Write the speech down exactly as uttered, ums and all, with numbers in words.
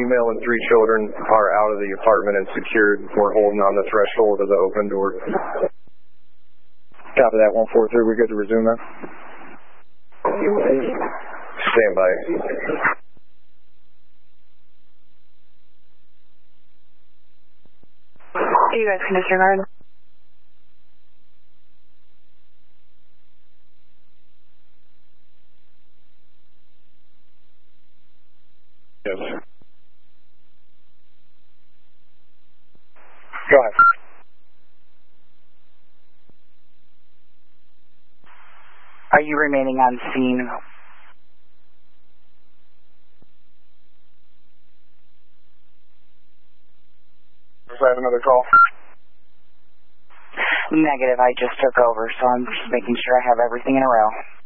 female and three children are out of the apartment and secured. We're holding on the threshold of the open door. Copy that, one four three. We're good to resume that? Stand by. You guys can disregard. Yes. Go ahead. Are you remaining on scene? Does I have another call? Negative, I just took over, so I'm just making sure I have everything in a row.